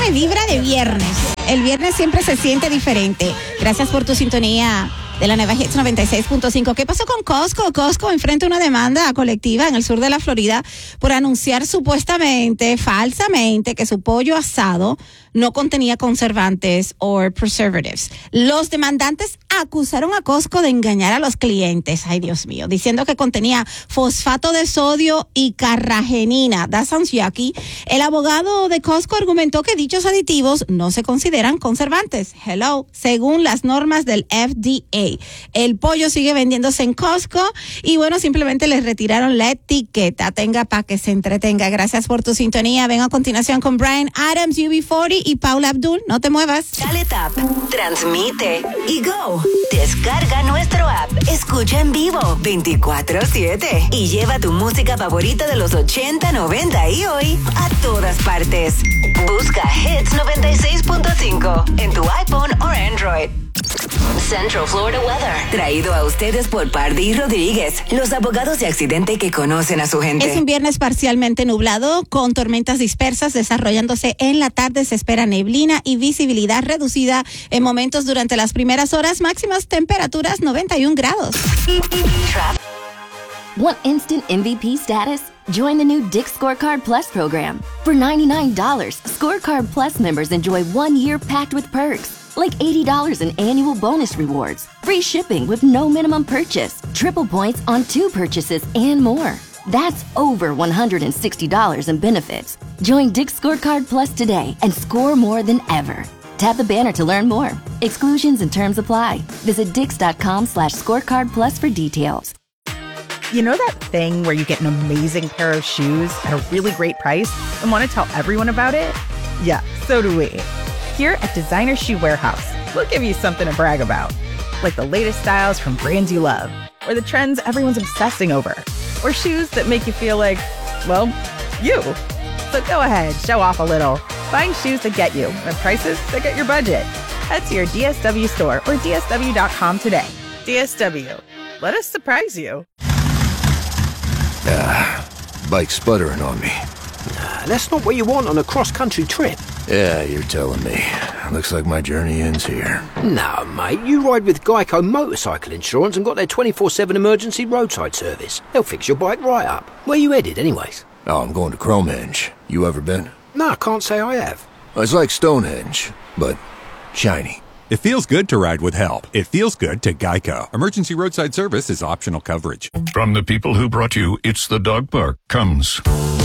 tiene vibra de viernes. El viernes siempre se siente diferente. Gracias por tu sintonía de la nueva Hits 96.5. ¿Qué pasó con Costco? Costco enfrenta una demanda colectiva en el sur de la Florida por anunciar supuestamente, falsamente, que su pollo asado no contenía conservantes o preservatives. Los demandantes acusaron a Costco de engañar a los clientes, ay Dios mío, diciendo que contenía fosfato de sodio y carragenina. That sounds yucky. El abogado de Costco argumentó que dichos aditivos no se consideran conservantes. Hello, según las normas del FDA. El pollo sigue vendiéndose en Costco y bueno, simplemente les retiraron la etiqueta. Tenga para que se entretenga. Gracias por tu sintonía. Vengo a continuación con Brian Adams, UB40 y Paula Abdul. No te muevas. Dale tap, transmite y go. Descarga nuestro app. Escucha en vivo 24/7 y lleva tu música favorita de los 80, 90 y hoy a todas partes. Busca Hits 96.5 en tu iPhone o Android. Central Florida Weather, traído a ustedes por Pardy y Rodríguez, los abogados de accidente que conocen a su gente. Es un viernes parcialmente nublado, con tormentas dispersas desarrollándose en la tarde. Se espera neblina y visibilidad reducida en momentos durante las primeras horas. Máximas temperaturas 91 grados. Want instant MVP status? Join the new Dick's Scorecard Plus program. For $99, Scorecard Plus members enjoy 1 year packed with perks, like $80 in annual bonus rewards, free shipping with no minimum purchase, triple points on 2 purchases, and more. That's over $160 in benefits. Join Dick's Scorecard Plus today and score more than ever. Tap the banner to learn more. Exclusions and terms apply. Visit dix.com/scorecard plus for details. You know that thing where you get an amazing pair of shoes at a really great price and want to tell everyone about it? Yeah, so do we. Here at Designer Shoe Warehouse, we'll give you something to brag about, like the latest styles from brands you love, or the trends everyone's obsessing over, or shoes that make you feel like, well, you. So go ahead, show off a little. Find shoes that get you at prices that get your budget. Head to your DSW store or DSW.com today. DSW, let us surprise you. Bike's sputtering on me. That's not what you want on a cross-country trip. Yeah, you're telling me. Looks like my journey ends here. No, mate, you ride with Geico Motorcycle Insurance and got their 24/7 emergency roadside service. They'll fix your bike right up. Where you headed, anyways? Oh, I'm going to Cromenge. You ever been? No, I can't say I have. It's like Stonehenge, but shiny. It feels good to ride with help. It feels good to Geico. Emergency roadside service is optional coverage. From the people who brought you It's the Dog Park comes